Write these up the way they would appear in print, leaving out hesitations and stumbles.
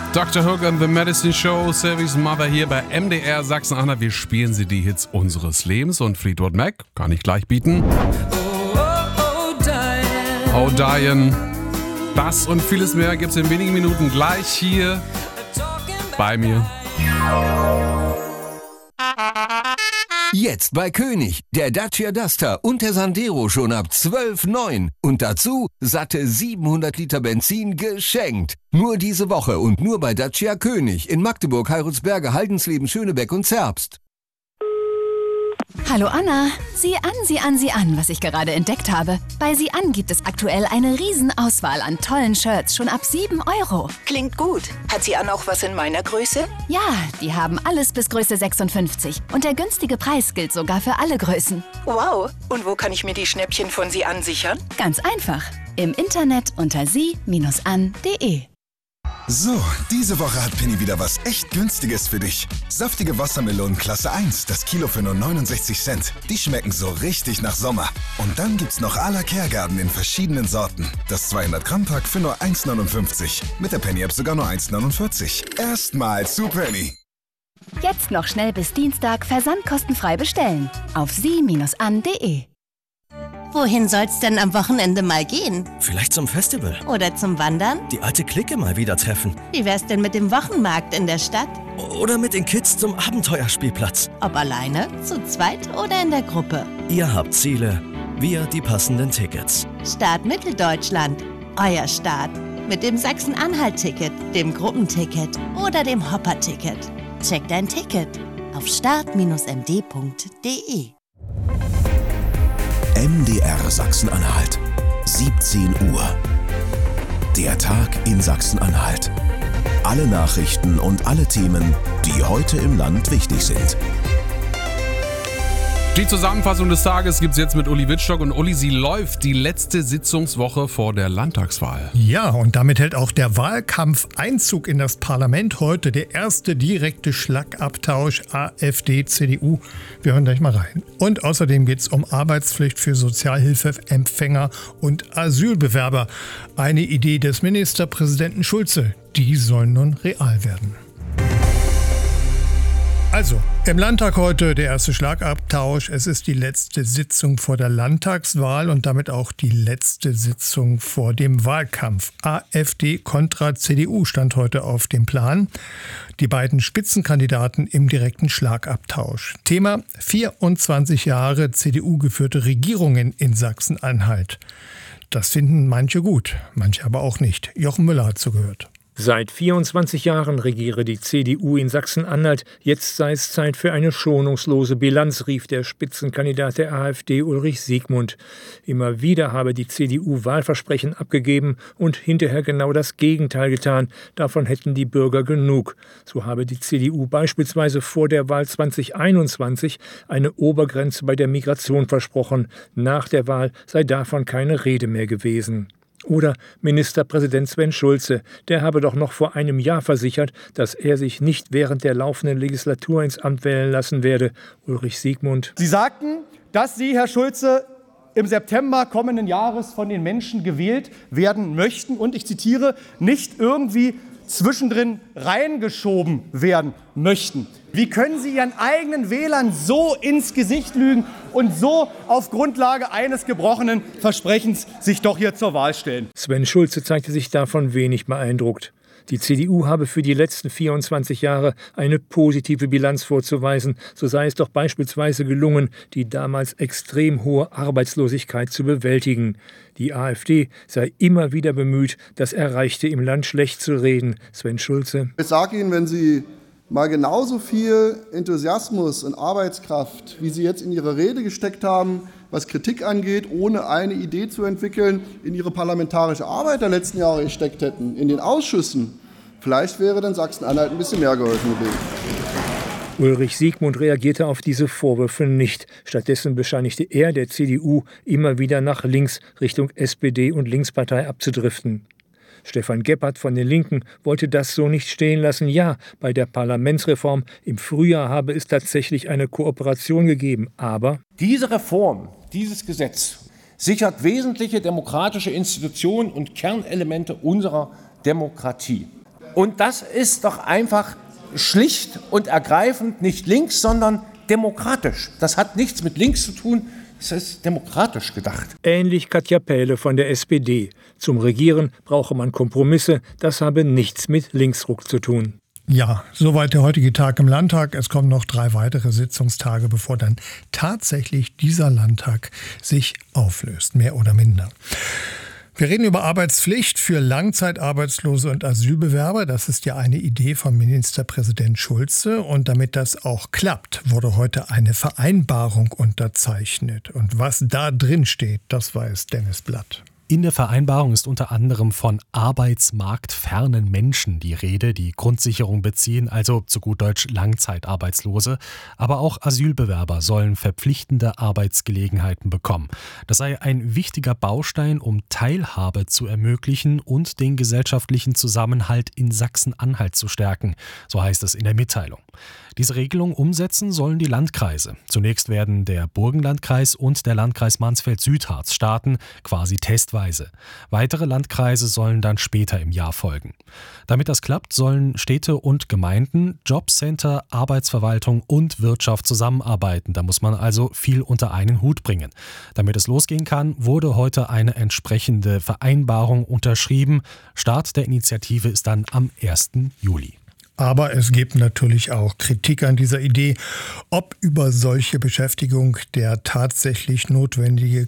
Dr. Hook and the Medicine Show, Sylvie's Mother hier bei MDR Sachsen-Anhalt. Wir spielen sie die Hits unseres Lebens und Fleetwood Mac kann ich gleich bieten. Oh, Diane. Das und vieles mehr gibt's in wenigen Minuten gleich hier bei mir. Jetzt bei König, der Dacia Duster und der Sandero schon ab 12,9. Und dazu satte 700 Liter Benzin geschenkt. Nur diese Woche und nur bei Dacia König in Magdeburg, Heilsberge, Haldensleben, Schönebeck und Zerbst. Hallo Anna, sieh an, was ich gerade entdeckt habe. Bei Sieh an gibt es aktuell eine Riesenauswahl an tollen Shirts, schon ab 7 €. Klingt gut. Hat Sieh an auch was in meiner Größe? Ja, die haben alles bis Größe 56. Und der günstige Preis gilt sogar für alle Größen. Wow. Und wo kann ich mir die Schnäppchen von Sieh an sichern? Ganz einfach. Im Internet unter sie-an.de. So, diese Woche hat Penny wieder was echt Günstiges für dich. Saftige Wassermelonen Klasse 1, das Kilo für nur 69 Cent. Die schmecken so richtig nach Sommer. Und dann gibt's noch à la Kehrgarten in verschiedenen Sorten. Das 200-Gramm-Pack für nur 1,59. Mit der Penny-App sogar nur 1,49. Erstmal zu Penny. Jetzt noch schnell bis Dienstag versandkostenfrei bestellen. Auf sie-an.de. Wohin soll's denn am Wochenende mal gehen? Vielleicht zum Festival. Oder zum Wandern? Die alte Clique mal wieder treffen. Wie wär's denn mit dem Wochenmarkt in der Stadt? Oder mit den Kids zum Abenteuerspielplatz. Ob alleine, zu zweit oder in der Gruppe? Ihr habt Ziele, wir die passenden Tickets. Start Mitteldeutschland. Euer Start. Mit dem Sachsen-Anhalt-Ticket, dem Gruppenticket oder dem Hopper-Ticket. Check dein Ticket auf start-md.de. MDR Sachsen-Anhalt, 17 Uhr. Der Tag in Sachsen-Anhalt. Alle Nachrichten und alle Themen, die heute im Land wichtig sind. Die Zusammenfassung des Tages gibt's jetzt mit Uli Wittstock. Und Uli, sie läuft die letzte Sitzungswoche vor der Landtagswahl. Ja, und damit hält auch der Wahlkampf Einzug in das Parlament. Heute der erste direkte Schlagabtausch AfD-CDU. Wir hören gleich mal rein. Und außerdem geht's um Arbeitspflicht für Sozialhilfeempfänger und Asylbewerber. Eine Idee des Ministerpräsidenten Schulze. Die soll nun real werden. Also, im Landtag heute der erste Schlagabtausch. Es ist die letzte Sitzung vor der Landtagswahl und damit auch die letzte Sitzung vor dem Wahlkampf. AfD kontra CDU stand heute auf dem Plan. Die beiden Spitzenkandidaten im direkten Schlagabtausch. Thema: 24 Jahre CDU-geführte Regierungen in Sachsen-Anhalt. Das finden manche gut, manche aber auch nicht. Jochen Müller hat zugehört. Seit 24 Jahren regiere die CDU in Sachsen-Anhalt. Jetzt sei es Zeit für eine schonungslose Bilanz, rief der Spitzenkandidat der AfD Ulrich Siegmund. Immer wieder habe die CDU Wahlversprechen abgegeben und hinterher genau das Gegenteil getan. Davon hätten die Bürger genug. So habe die CDU beispielsweise vor der Wahl 2021 eine Obergrenze bei der Migration versprochen. Nach der Wahl sei davon keine Rede mehr gewesen. Oder Ministerpräsident Sven Schulze, der habe doch noch vor einem Jahr versichert, dass er sich nicht während der laufenden Legislatur ins Amt wählen lassen werde. Ulrich Siegmund. Sie sagten, dass Sie, Herr Schulze, im September kommenden Jahres von den Menschen gewählt werden möchten und, ich zitiere, nicht irgendwie zwischendrin reingeschoben werden möchten. Wie können Sie Ihren eigenen Wählern so ins Gesicht lügen und so auf Grundlage eines gebrochenen Versprechens sich doch hier zur Wahl stellen? Sven Schulze zeigte sich davon wenig beeindruckt. Die CDU habe für die letzten 24 Jahre eine positive Bilanz vorzuweisen. So sei es doch beispielsweise gelungen, die damals extrem hohe Arbeitslosigkeit zu bewältigen. Die AfD sei immer wieder bemüht, das Erreichte im Land schlecht zu reden. Sven Schulze. Ich sage Ihnen, wenn Sie mal genauso viel Enthusiasmus und Arbeitskraft, wie Sie jetzt in Ihre Rede gesteckt haben, was Kritik angeht, ohne eine Idee zu entwickeln, in Ihre parlamentarische Arbeit der letzten Jahre gesteckt hätten, in den Ausschüssen, vielleicht wäre dann Sachsen-Anhalt ein bisschen mehr geholfen gewesen. Ulrich Siegmund reagierte auf diese Vorwürfe nicht. Stattdessen bescheinigte er der CDU, immer wieder nach links Richtung SPD und Linkspartei abzudriften. Stefan Gebhardt von den Linken wollte das so nicht stehen lassen. Ja, bei der Parlamentsreform im Frühjahr habe es tatsächlich eine Kooperation gegeben. Aber diese Reform, dieses Gesetz sichert wesentliche demokratische Institutionen und Kernelemente unserer Demokratie. Und das ist doch einfach schlicht und ergreifend nicht links, sondern demokratisch. Das hat nichts mit links zu tun, das ist demokratisch gedacht. Ähnlich Katja Pähle von der SPD. Zum Regieren brauche man Kompromisse, das habe nichts mit Linksruck zu tun. Ja, soweit der heutige Tag im Landtag. Es kommen noch 3 weitere Sitzungstage, bevor dann tatsächlich dieser Landtag sich auflöst, mehr oder minder. Wir reden über Arbeitspflicht für Langzeitarbeitslose und Asylbewerber. Das ist ja eine Idee von Ministerpräsident Schulze. Und damit das auch klappt, wurde heute eine Vereinbarung unterzeichnet. Und was da drin steht, das weiß Dennis Blatt. In der Vereinbarung ist unter anderem von arbeitsmarktfernen Menschen die Rede, die Grundsicherung beziehen, also zu gut Deutsch Langzeitarbeitslose. Aber auch Asylbewerber sollen verpflichtende Arbeitsgelegenheiten bekommen. Das sei ein wichtiger Baustein, um Teilhabe zu ermöglichen und den gesellschaftlichen Zusammenhalt in Sachsen-Anhalt zu stärken, so heißt es in der Mitteilung. Diese Regelung umsetzen sollen die Landkreise. Zunächst werden der Burgenlandkreis und der Landkreis Mansfeld-Südharz starten, quasi testweise. Weitere Landkreise sollen dann später im Jahr folgen. Damit das klappt, sollen Städte und Gemeinden, Jobcenter, Arbeitsverwaltung und Wirtschaft zusammenarbeiten. Da muss man also viel unter einen Hut bringen. Damit es losgehen kann, wurde heute eine entsprechende Vereinbarung unterschrieben. Start der Initiative ist dann am 1. Juli. Aber es gibt natürlich auch Kritik an dieser Idee, ob über solche Beschäftigung der tatsächlich notwendige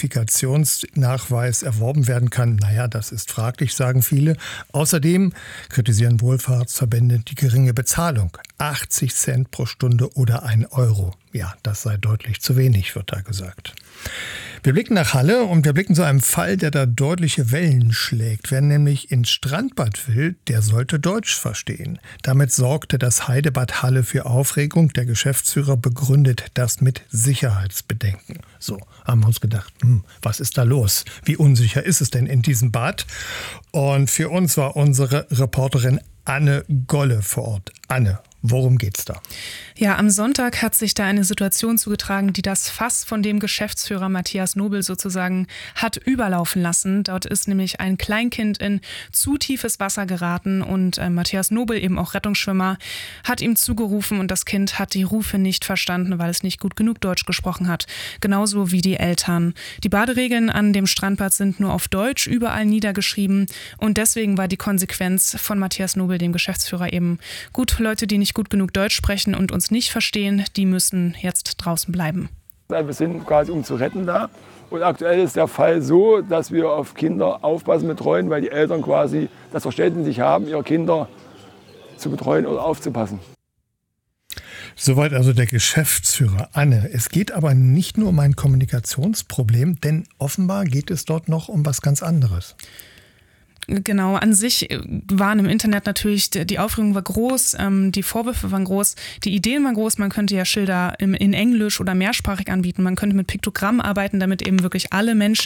Qualifikationsnachweis erworben werden kann. Naja, das ist fraglich, sagen viele. Außerdem kritisieren Wohlfahrtsverbände die geringe Bezahlung. 80 Cent pro Stunde oder 1 Euro. Ja, das sei deutlich zu wenig, wird da gesagt. Wir blicken nach Halle und wir blicken zu einem Fall, der da deutliche Wellen schlägt. Wer nämlich ins Strandbad will, der sollte Deutsch verstehen. Damit sorgte das Heidebad Halle für Aufregung. Der Geschäftsführer begründet das mit Sicherheitsbedenken. So, haben wir uns gedacht, was ist da los? Wie unsicher ist es denn in diesem Bad? Und für uns war unsere Reporterin Anne Golle vor Ort. Anne, worum geht's da? Ja, am Sonntag hat sich da eine Situation zugetragen, die das Fass von dem Geschäftsführer Matthias Nobel sozusagen hat überlaufen lassen. Dort ist nämlich ein Kleinkind in zu tiefes Wasser geraten und Matthias Nobel, eben auch Rettungsschwimmer, hat ihm zugerufen und das Kind hat die Rufe nicht verstanden, weil es nicht gut genug Deutsch gesprochen hat. Genauso wie die Eltern. Die Baderegeln an dem Strandbad sind nur auf Deutsch überall niedergeschrieben und deswegen war die Konsequenz von Matthias Nobel, dem Geschäftsführer, eben gut, Leute, die nicht gut genug Deutsch sprechen und uns nicht verstehen, die müssen jetzt draußen bleiben. Wir sind quasi um zu retten da. Und aktuell ist der Fall so, dass wir auf Kinder aufpassen, betreuen, weil die Eltern quasi das Verständnis nicht haben, ihre Kinder zu betreuen oder aufzupassen. Soweit also der Geschäftsführer. Anne, es geht aber nicht nur um ein Kommunikationsproblem, denn offenbar geht es dort noch um was ganz anderes. Genau, an sich waren im Internet natürlich, die Aufregung war groß, die Vorwürfe waren groß, die Ideen waren groß, man könnte ja Schilder in Englisch oder mehrsprachig anbieten, man könnte mit Piktogrammen arbeiten, damit eben wirklich alle Menschen